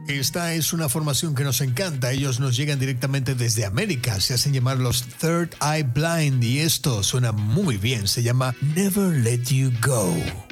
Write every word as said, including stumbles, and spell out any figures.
Esta es una formación que nos encanta. Ellos nos llegan directamente desde América. Se hacen llamar los Third Eye Blind y esto suena muy bien. Se llama Never Let You Go.